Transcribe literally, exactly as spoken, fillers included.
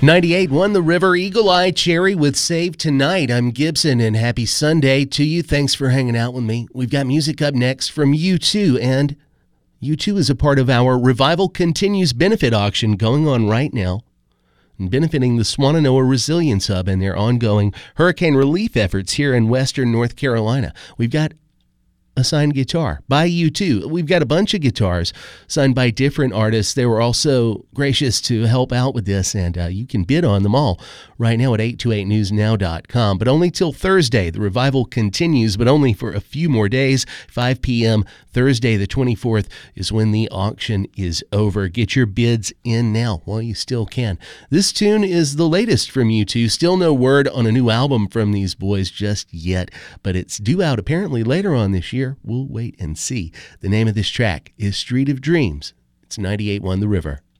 ninety-eight won the River Eagle Eye Cherry with Save Tonight. I'm Gibson, and happy Sunday to you. Thanks for hanging out with me. We've got music up next from U two, and U two is a part of our Revival Continues benefit auction going on right now, and benefiting the Swannanoa Resilience Hub and their ongoing hurricane relief efforts here in western North Carolina. We've got a signed guitar by U two. We've got a bunch of guitars signed by different artists. They were also gracious to help out with this, and uh, you can bid on them all right now at eight two eight news now dot com. But only till Thursday. The revival continues, but only for a few more days. five p.m. Thursday the twenty-fourth is when the auction is over. Get your bids in now while you still can. This tune is the latest from U two. Still no word on a new album from these boys just yet, but it's due out apparently later on this year. We'll wait and see. The name of this track is Street of Dreams. It's ninety-eight one The River.